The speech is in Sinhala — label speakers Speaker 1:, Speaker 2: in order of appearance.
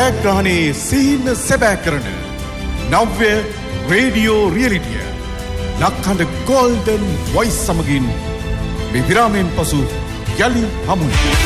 Speaker 1: ජයග්‍රහණයේ සීන සැබෑ කරන නව්‍ය රේඩියෝ රියලිටිය ලක්හඬ ගෝල්ඩන් වොයිස් සමගින් මේ විරාමයෙන් පසු යලි හමුුවේ.